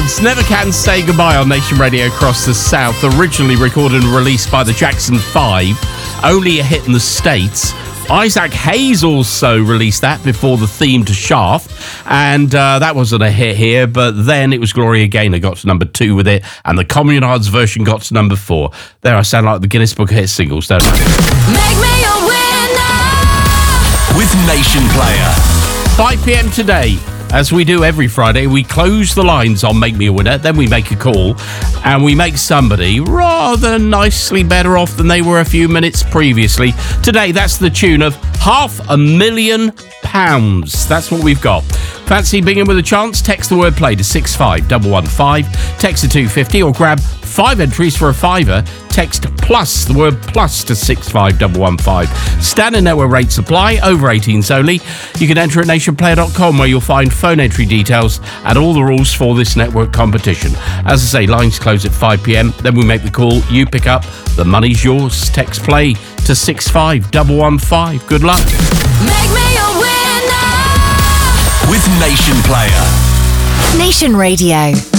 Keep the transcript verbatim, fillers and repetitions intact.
It's Never Can Say Goodbye on Nation Radio across the South. Originally recorded and released by the Jackson five. Only a hit in the States. Isaac Hayes also released that before the theme to Shaft, and uh, that wasn't a hit here, but then it was Gloria Gaynor got to number two with it, and the Communards version got to number four. There I sound like the Guinness Book of Hit singles, don't I? Make me a winner with Nation Player. five p.m. today. As we do every Friday, we close the lines on Make Me a Winner, then we make a call, and we make somebody rather nicely better off than they were a few minutes previously. Today, that's the tune of half a million pounds. That's what we've got. Fancy being in with a chance? Text the word play to six five one one five, text to two fifty, or grab five entries for a fiver. Text plus, the word plus, to six five one one five. Standard network rates apply, over eighteens only. You can enter at nation player dot com, where you'll find phone entry details and all the rules for this network competition. As I say, lines close at five p.m. Then we make the call. You pick up. The money's yours. Text play to six five one one five. Good luck. Make me a winner with Nation Player. Nation Radio.